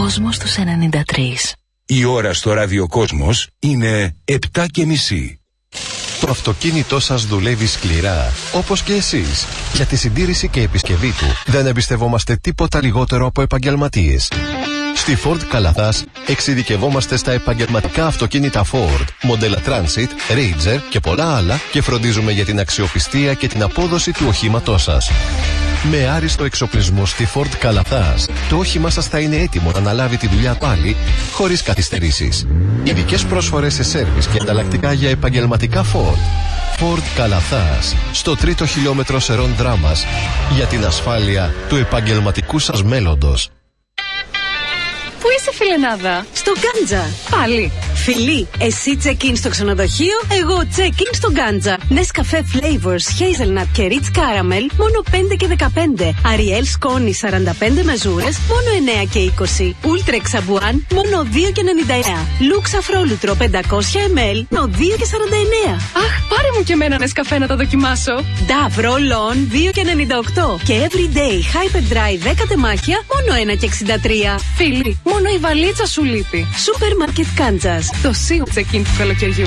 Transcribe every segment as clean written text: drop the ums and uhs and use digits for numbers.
Κόσμος στους 93. Η ώρα στο ραδιοκόσμος είναι 7:30. Το αυτοκίνητό σας δουλεύει σκληρά, όπως και εσείς. Για τη συντήρηση και επισκευή του δεν εμπιστευόμαστε τίποτα λιγότερο από επαγγελματίες. Στη Ford Καλαθάς εξειδικευόμαστε στα επαγγελματικά αυτοκίνητα Ford, μοντέλα Transit, Ranger και πολλά άλλα και φροντίζουμε για την αξιοπιστία και την απόδοση του οχήματός σας. Με άριστο εξοπλισμό στη Ford Καλαθάς, το όχημά σας θα είναι έτοιμο να αναλάβει τη δουλειά πάλι, χωρίς καθυστερήσεις. Ειδικές πρόσφορες σε σέρβις και ανταλλακτικά για επαγγελματικά Ford. Ford Καλαθάς, στο 3ο χιλιόμετρο Σερών Δράμας, για την ασφάλεια του επαγγελματικού σας μέλλοντος. Πού είσαι, φιλενάδα? Στο Γκάντζα. Πάλι. Φιλί, εσύ check-in στο ξενοδοχείο, εγώ check-in στο Γκάντζα. Nescafé Flavors, Hazelnut και Rich Caramel, μόνο 5 και 15. Ariel Scone 45 μεζούρες, μόνο 9 και 20. Ultra Xabuan, μόνο 2 και 99. Lux Αφρόλουτρο 500 ml, μόνο 2 και 49. Αχ, πάρε μου και εμένα Nescafé να το δοκιμάσω. Dove Roll On 2 και 98. Και Everyday Hyper Dry 10 τεμάχια, μόνο 1 και 63. Φίλοι, μόνο η βαλίτσα σου λείπει. Supermarket Kansas. Το σίγουρο check-in του καλοκαιριού.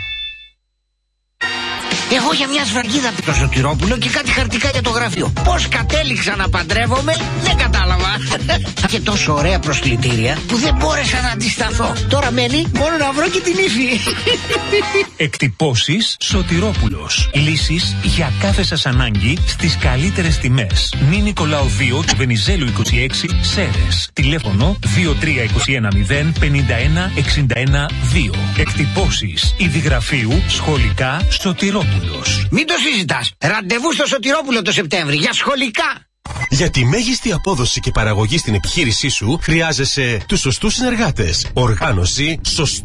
Εγώ για μια σφραγίδα από το Σωτηρόπουλο και κάτι χαρτικά για το γραφείο. Πώς κατέληξα να παντρεύομαι, δεν κατάλαβα. Και τόσο ωραία προσκλητήρια που δεν μπόρεσα να αντισταθώ. Τώρα μένει μόνο να βρω και την ύφη. Εκτυπώσεις Σωτηρόπουλος. Λύσεις για κάθε σας ανάγκη στις καλύτερες τιμές. Νη Νικολάου 2 και Βενιζέλου 26 Σέρες. Τηλέφωνο 2321 051 61 2. Εκτυπώσεις Ιδιγραφείου Σχολικά Σωτηρόπουλος. Μην το συζητάς. Ραντεβού στο Σωτηρόπουλο το Σεπτέμβρη για σχολικά. Για τη μέγιστη απόδοση και παραγωγή στην επιχείρησή σου χρειάζεσαι τους σωστούς συνεργάτες. Οργάνωση, σωστή